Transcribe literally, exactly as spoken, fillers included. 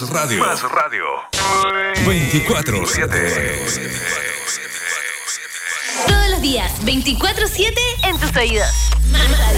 radio. Más radio. veinticuatro siete. Todos los días, veinticuatro siete en tus oídos. Más radio.